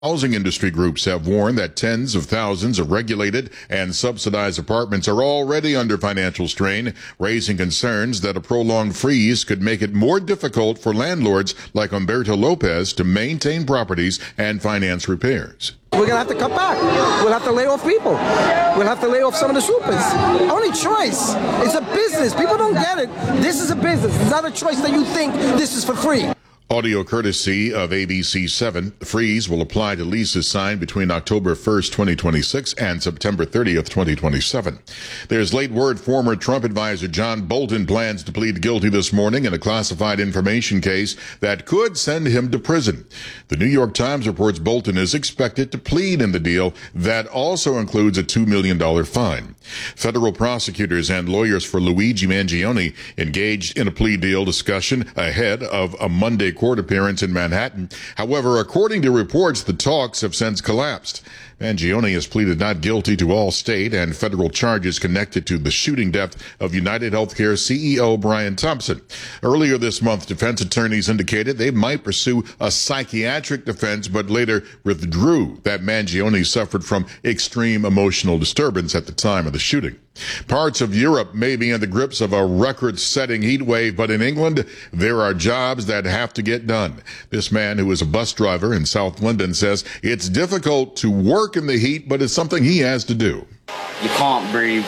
Housing industry groups have warned that tens of thousands of regulated and subsidized apartments are already under financial strain, raising concerns that a prolonged freeze could make it more difficult for landlords like Humberto Lopez to maintain properties and finance repairs. We're going to have to cut back. We'll have to lay off people. We'll have to lay off some of the supers. Only choice. It's a business. People don't get it. This is a business. It's not a choice that you think this is for free. Audio courtesy of ABC7. The freeze will apply to leases signed between October 1st, 2026 and September 30th, 2027. There's late word former Trump advisor John Bolton plans to plead guilty this morning in a classified information case that could send him to prison. The New York Times reports Bolton is expected to plead in the deal that also includes a $2 million fine. Federal prosecutors and lawyers for Luigi Mangione engaged in a plea deal discussion ahead of a Monday court appearance in Manhattan. However, according to reports, the talks have since collapsed. Mangione has pleaded not guilty to all state and federal charges connected to the shooting death of United Healthcare CEO Brian Thompson. Earlier this month, defense attorneys indicated they might pursue a psychiatric defense, but later withdrew that Mangione suffered from extreme emotional disturbance at the time of the shooting. Parts of Europe may be in the grips of a record-setting heat wave, but in England, there are jobs that have to get done. This man, who is a bus driver in South London, says it's difficult to work in the heat, but it's something he has to do. You can't breathe.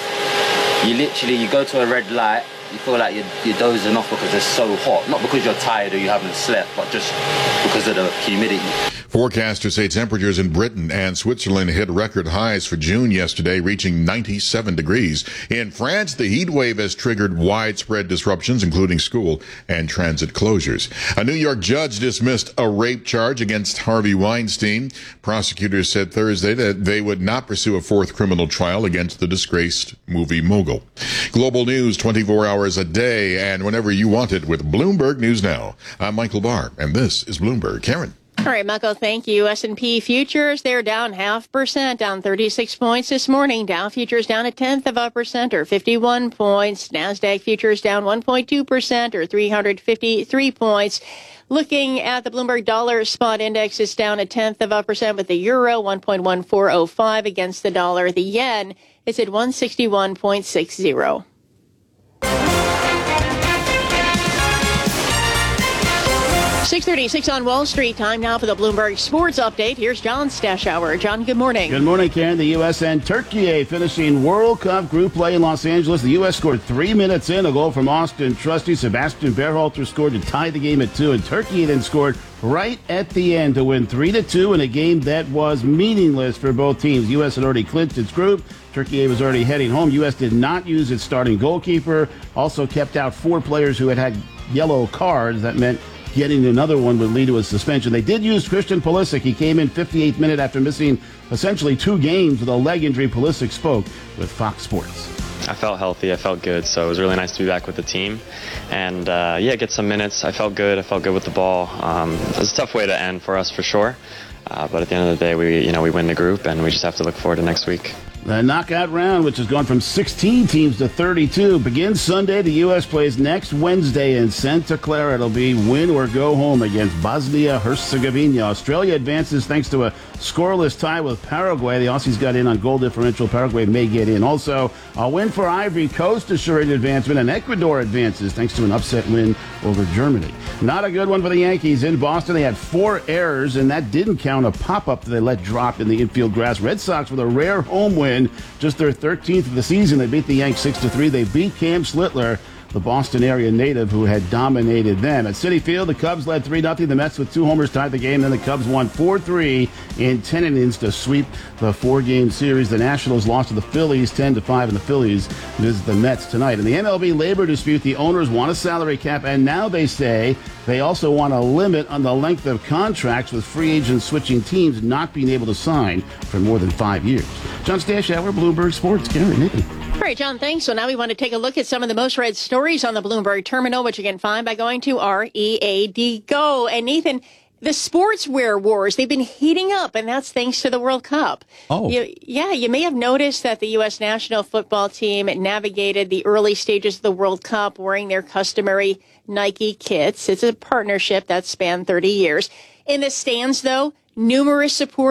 You go to a red light, you feel like you're dozing off because it's so hot. Not because you're tired or you haven't slept, but just because of the humidity. Forecasters say temperatures in Britain and Switzerland hit record highs for June yesterday, reaching 97 degrees. In France, the heat wave has triggered widespread disruptions, including school and transit closures. A New York judge dismissed a rape charge against Harvey Weinstein. Prosecutors said Thursday that they would not pursue a fourth criminal trial against the disgraced movie mogul. Global news 24 hours a day and whenever you want it with Bloomberg News Now. I'm Michael Barr, and this is Bloomberg. Karen. All right, Michael, thank you. S&P futures, they're down 0.5%, down 36 points this morning. Dow futures down 0.1% or 51 points. NASDAQ futures down 1.2% or 353 points. Looking at the Bloomberg Dollar Spot Index, is down 0.1% with the euro 1.1405 against the dollar. The yen is at 161.60. 6:36 on Wall Street. Time now for the Bloomberg Sports Update. Here's John Stashower. John, good morning. Good morning, Karen. The U.S. and Turkey finishing World Cup group play in Los Angeles. The U.S. scored 3 minutes in. A goal from Austin trustee Sebastian Berhalter scored to tie the game at 2. And Turkey then scored right at the end to win 3-2 in a game that was meaningless for both teams. U.S. had already clinched its group. Turkey was already heading home. U.S. did not use its starting goalkeeper. Also kept out 4 players who had yellow cards. That meant getting another one would lead to a suspension. They did use Christian Pulisic. He came in 58th minute after missing essentially 2 games with a leg injury. Pulisic spoke with Fox Sports. I felt healthy. I felt good. So it was really nice to be back with the team. And, get some minutes. I felt good. I felt good with the ball. It was a tough way to end for us for sure. But at the end of the day, we win the group, and we just have to look forward to next week. The knockout round, which has gone from 16 teams to 32, begins Sunday. The U.S. plays next Wednesday in Santa Clara. It'll be win or go home against Bosnia-Herzegovina. Australia advances thanks to a scoreless tie with Paraguay. The Aussies got in on goal differential. Paraguay may get in. Also, a win for Ivory Coast assuring advancement, and Ecuador advances thanks to an upset win over Germany. Not a good one for the Yankees in Boston. They had 4 errors, and that didn't count a pop-up that they let drop in the infield grass. Red Sox with a rare home win. Just their 13th of the season. They beat the Yanks 6-3. They beat Cam Slittler, the Boston area native who had dominated them. At Citi Field, the Cubs led 3-0. The Mets with 2 homers tied the game. Then the Cubs won 4-3 in 10 innings to sweep the 4-game series. The Nationals lost to the Phillies 10-5, and the Phillies visit the Mets tonight. In the MLB labor dispute, the owners want a salary cap, and now they say they also want a limit on the length of contracts, with free agents switching teams not being able to sign for more than 5 years. John Stashower, Bloomberg Sports. Karen, Nathan. All right, John, thanks. So now we want to take a look at some of the most read stories on the Bloomberg Terminal, which you can find by going to READ Go. And Nathan, the sportswear wars, they've been heating up, and that's thanks to the World Cup. Oh. You may have noticed that the U.S. national football team navigated the early stages of the World Cup wearing their customary Nike kits. It's a partnership that spanned 30 years. In the stands, though, numerous support